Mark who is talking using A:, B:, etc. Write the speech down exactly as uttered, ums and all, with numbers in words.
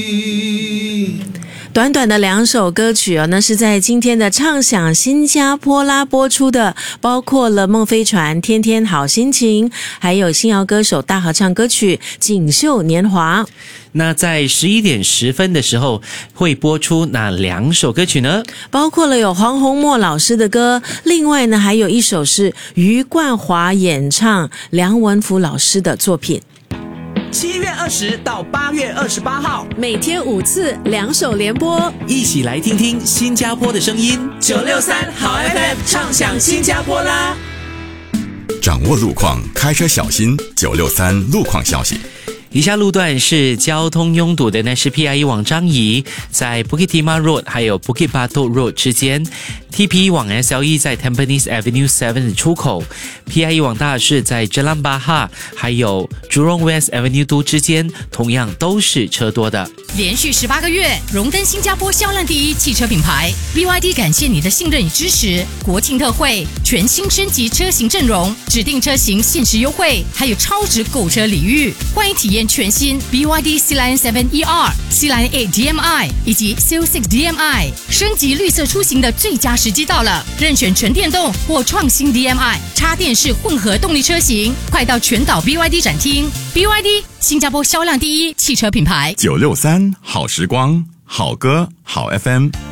A: 短短的两首歌曲哦，那是在今天的畅享新加坡啦播出的，包括了梦飞船天天好心情，还有新谣歌手大合唱歌曲锦绣年华。
B: 那在十一点十分的时候会播出哪两首歌曲呢？
A: 包括了有黄宏墨老师的歌，另外呢还有一首是余冠华演唱梁文福老师的作品。
C: 七月二十到八月二十八号，
A: 每天五次，两首联播，
B: 一起来听听新加坡的声音。
C: 九六三好 F M 畅享新加坡啦！
D: 掌握路况，开车小心。九六三路况消息。
B: 以下路段是交通拥堵的，那是 P I E 往樟宜，在 Bukit Timah Road 还有 Bukit Batok Road 之间 ；T P E 往 S L E 在 Tampines Avenue seven 的出口 ；P I E 往大士在 Jalan Bahar 还有 Jurong West Avenue two 之间，同样都是车多的。
E: 连续十八个月荣登新加坡销量第一汽车品牌 ，B Y D 感谢你的信任与支持。国庆特惠，全新升级车型阵容，指定车型限时优惠，还有超值购车礼遇，欢迎体验全新 B Y D C Line seven E R、C Line eight D M I 以及 C L six D M I， 升级绿色出行的最佳时机到了，任选纯电动或创新 D M I 插电式混合动力车型，快到全岛 B Y D 展厅。B Y D 新加坡销量第一汽车品牌。
D: 九六三好时光，好歌好 F M。